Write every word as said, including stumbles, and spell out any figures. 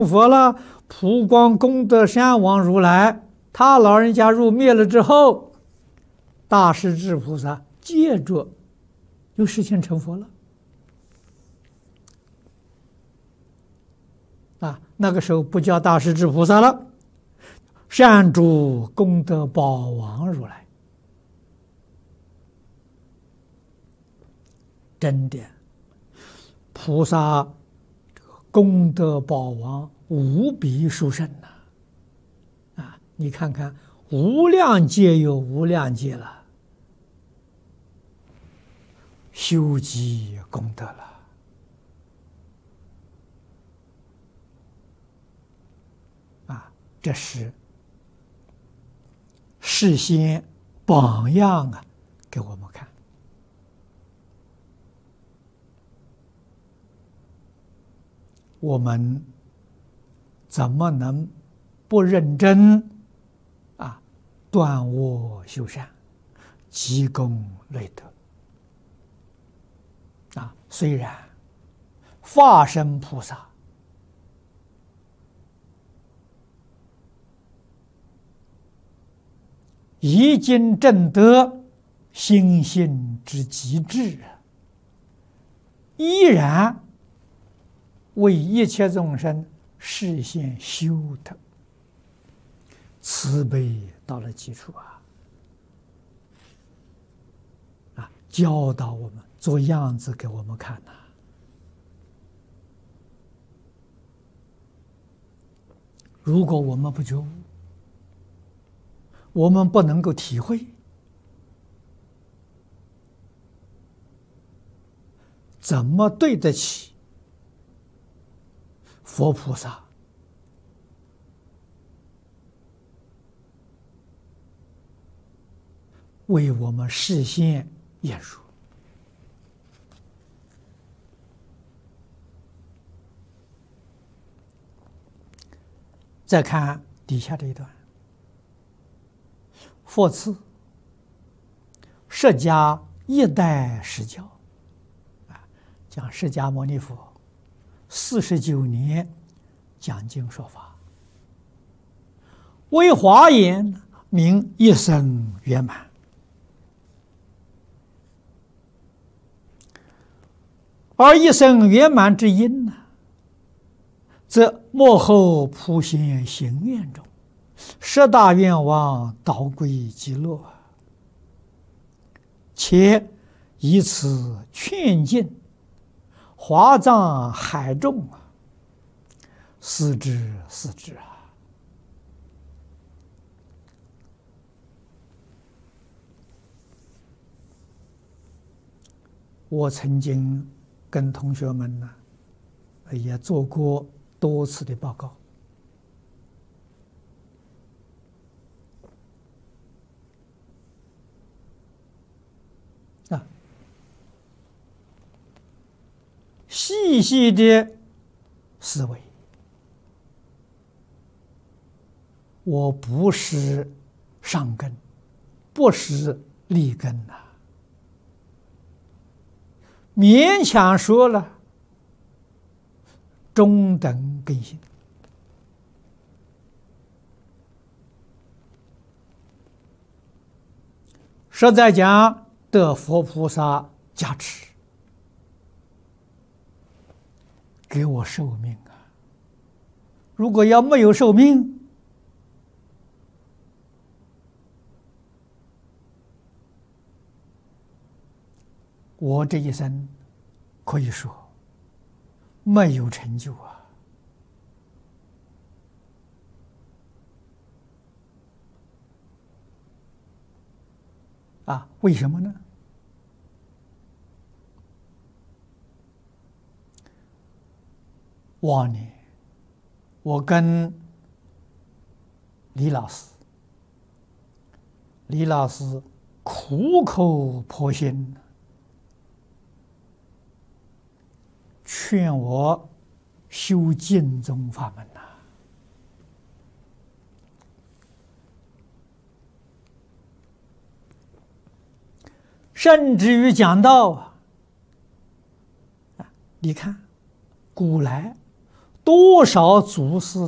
佛了，普光功德山王如来，他老人家入灭了之后，大势至菩萨接着又实现成佛了。啊，那个时候不叫大势至菩萨了，善主功德宝王如来。真的，菩萨功德宝王无比殊胜呐！啊，你看看，无量劫有无量劫了，修积功德了。啊，这是事先榜样啊，给我们看。我们怎么能不认真啊？断恶修善，积功累德啊！虽然化身菩萨已经证得心性之极致，依然为一切众生示现修德，慈悲到了极处啊！啊，教导我们，做样子给我们看呐、啊。如果我们不觉悟，我们不能够体会，怎么对得起佛菩萨为我们示现演说？再看底下这一段，佛赐释迦一代实教，啊，讲释迦牟尼佛四十九年讲经说法，为华严名一生圆满。而一生圆满之因呢，则幕后普现行愿中，十大愿望导归极乐，且以此劝进华藏海众啊，思之思之啊！我曾经跟同学们呢，也做过多次的报告。啊，细细的思维，我不是上根，不是立根呐、啊，勉强说了中等根性。实在讲，得佛菩萨加持，给我寿命啊！如果要没有寿命，我这一生可以说没有成就啊！啊，为什么呢？往年我跟李老师，李老师苦口婆心劝我修净宗法门呐、啊，甚至于讲到啊，你看，古来多少祖师